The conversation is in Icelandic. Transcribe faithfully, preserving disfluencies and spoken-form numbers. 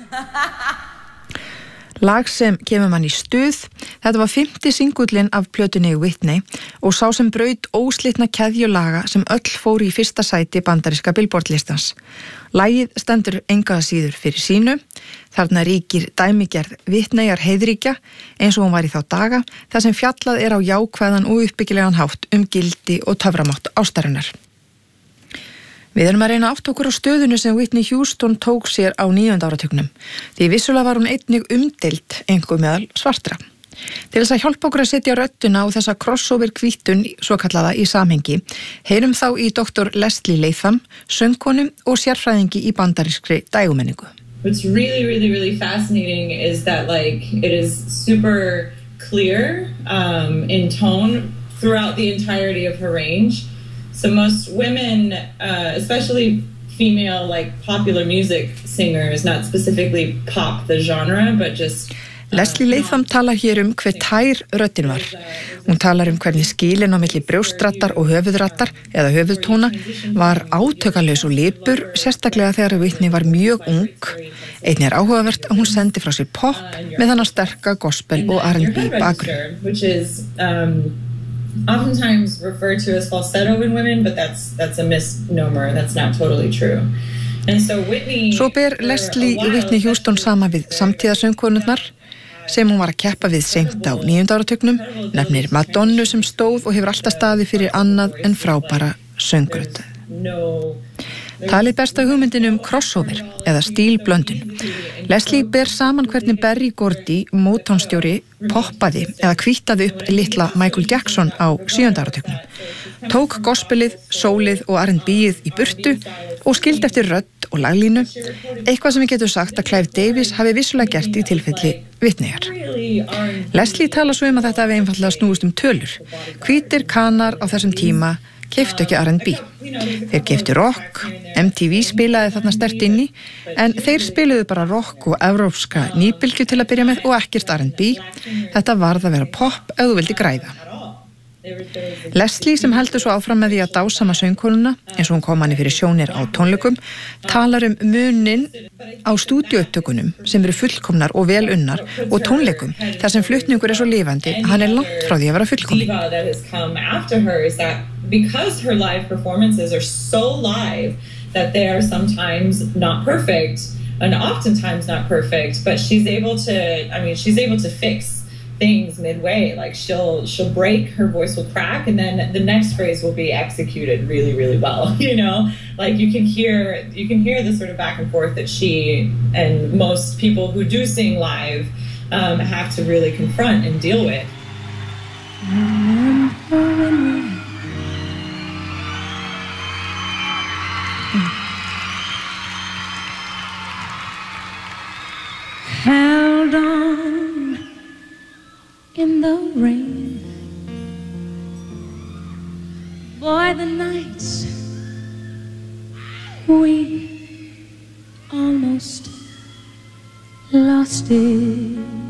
Lag sem kemur mann í stuð, þetta var fimmti singullinn af plötunni Whitney og sá sem braut óslitna keðjulaga sem öll fóru í fyrsta sæti bandaríska Billboard-listans. Lagið stendur enga síður fyrir sínu, þarna ríkir dæmigerð Whitneyjar heiðríkja eins og hún var í þá daga, þar sem fjallað er á jákvæðan og uppbyggilegan hátt um gildi og töframátt ástarinnar. Við erum að reyna átt okkur á stöðunu sem Whitney Houston tók sér á níunda áratugnum, því vissulega var hún einnig umdeild einhver meðal svartra. Til þess að hjálpa okkur að setja rödduna á þessa crossover hvítun svo kallaða í samhengi, heyrum þá í doktor Leslie Latham, söngkonu og sérfræðingi í bandarískri dægumenningu. What's really, really, really fascinating is that like it is super clear um, in tone throughout the entirety of her range. So most women, uh, especially female like popular music singers, not specifically pop the genre, but just... Leslie Latham talar hér um hver tær röddin var. Hún talar um hvernig skilin á milli brjóstrattar og höfuðrattar eða höfuðtóna var átökalaus og lipur, sérstaklega þegar Whitney var mjög ung. Einnig er áhugavert að hún sendi frá sér pop með hana sterka gospel og R and B bakgrunn. Oftentimes referred to as falsetto in women, but that's that's a misnomer. That's not totally true. And so Whitney Svo ber Leslie Whitney Houston sama við samtíðasöngkonurnar sem hún var að keppa við seint á níunda áratugnum, nefnir Madonnu sem stóð og hefur alltaf staðið fyrir annað en frábæra söngrödd. Talið besta hugmyndin um crossover eða stílblöndun. Leslie ber saman hvernig Berry Gordy, Motown-stjóri, poppaði eða hvítaði upp litla Michael Jackson á sjöunda áratugnum. Tók gospelið, soulið og R and B-ið í burtu og skildi eftir rödd og laglínu, eitthvað sem við getum sagt að Clive Davis hafi vissulega gert í tilfelli Whitneyjar. Leslie talar svo um að þetta hafi einfaldlega snúist um tölur. Hvítir kanar á þessum tíma keyptu ekki R and B. Þeir keyptu rock, M T V spilaði þarna sterkt inn í, en þeir spiluðu bara rock og evrópska nýbylgju til að byrja með og ekkert R and B. Þetta varð að vera pop ef þú vildi græða. Leslie, sem heldur svo áfram með því að dásama söngkonuna, eins og hún kom henni fyrir sjónir á tónleikum, talar um munin á stúdíóupptökunum sem eru fullkomnar og vel unnar og tónleikum þar sem flutningur er svo lifandi að hann er langt frá því að vera fullkomin. Because her live performances are so live that they are sometimes not perfect and oftentimes not perfect, but she's able to, I mean, she's able to fix things midway. Like she'll she'll break, her voice will crack, and then the next phrase will be executed really, really well. You know, like you can hear you can hear the sort of back and forth that she and most people who do sing live um, have to really confront and deal with. Held on in the rain. Boy, the nights we almost lost it.